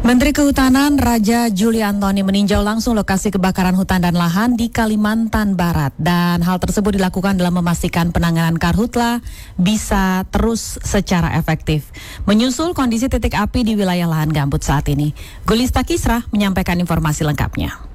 Menteri Kehutanan Raja Juli Antoni meninjau langsung lokasi kebakaran hutan dan lahan di Kalimantan Barat. Dan hal tersebut dilakukan dalam memastikan penanganan karhutla bisa terus secara efektif. Menyusul kondisi titik api di wilayah lahan gambut saat ini. Gulista Kisra menyampaikan informasi lengkapnya.